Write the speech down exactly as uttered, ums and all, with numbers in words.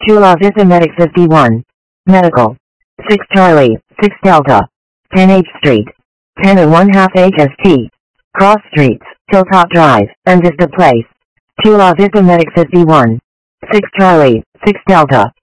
Chula Vista Medic fifty-one. Medical. six Charlie, six Delta. ten H Street. ten and one half H S T. Cross Streets, Hilltop Drive, and Vista Place. Chula Vista Medic fifty-one. six Charlie, six Delta.